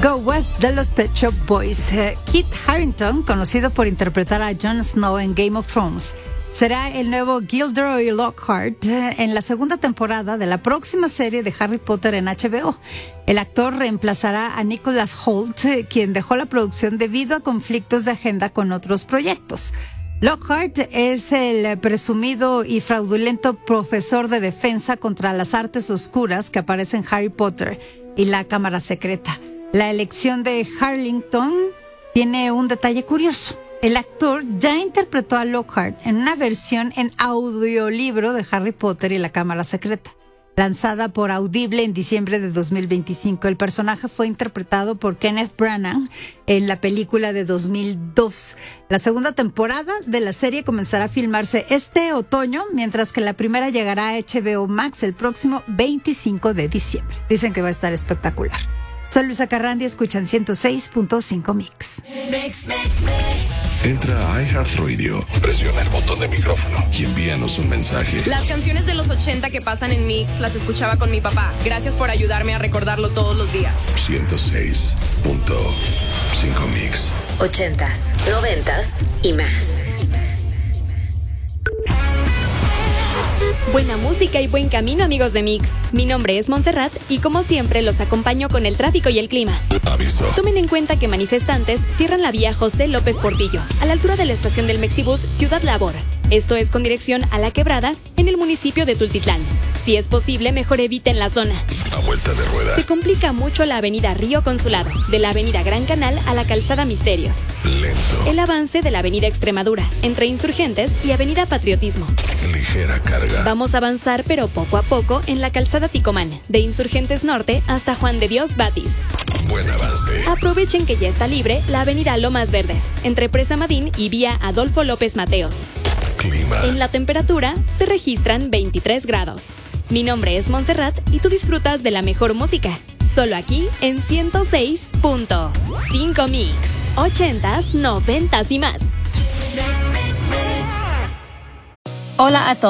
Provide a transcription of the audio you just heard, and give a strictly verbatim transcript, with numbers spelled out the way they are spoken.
Go West de los Pet Shop Boys. Eh, Kit Harington, conocido por interpretar a Jon Snow en Game of Thrones, será el nuevo Gilderoy Lockhart eh, en la segunda temporada de la próxima serie de Harry Potter en H B O. El actor reemplazará a Nicholas Hoult, eh, quien dejó la producción debido a conflictos de agenda con otros proyectos. Lockhart es el presumido y fraudulento profesor de defensa contra las artes oscuras que aparece en Harry Potter y la Cámara Secreta. La elección de Harington tiene un detalle curioso. El actor ya interpretó a Lockhart en una versión en audiolibro de Harry Potter y la Cámara Secreta, lanzada por Audible en diciembre de dos mil veinticinco. El personaje fue interpretado por Kenneth Branagh en la película de dos mil dos. La segunda temporada de la serie comenzará a filmarse este otoño, mientras que la primera llegará a H B O Max el próximo veinticinco de diciembre. Dicen que va a estar espectacular. Soy Luisa Carrandi, escuchan ciento seis punto cinco Mix. Mix, mix, mix. Entra a iHeartRadio, presiona el botón de micrófono y envíanos un mensaje. Las canciones de los ochenta que pasan en Mix las escuchaba con mi papá. Gracias por ayudarme a recordarlo todos los días. ciento seis punto cinco Mix. Ochentas, noventas y más. Buena música y buen camino, amigos de Mix. Mi nombre es Montserrat y como siempre los acompaño con el tráfico y el clima. Aviso. Tomen en cuenta que manifestantes cierran la vía José López Portillo, a la altura de la estación del Mexibus Ciudad Labor. Esto es con dirección a La Quebrada, en el municipio de Tultitlán. Si es posible, mejor eviten la zona. A vuelta de rueda. Se complica mucho la avenida Río Consulado, de la avenida Gran Canal a la calzada Misterios. Lento. El avance de la avenida Extremadura, entre Insurgentes y avenida Patriotismo. Ligera carga. Vamos a avanzar, pero poco a poco, en la calzada Ticomán, de Insurgentes Norte hasta Juan de Dios Batis. Buen avance. Aprovechen que ya está libre la avenida Lomas Verdes, entre Presa Madín y vía Adolfo López Mateos. Clima. En la temperatura se registran veintitrés grados. Mi nombre es Montserrat y tú disfrutas de la mejor música. Solo aquí en ciento seis punto cinco Mix. Ochentas, noventas y más. Hola a todos.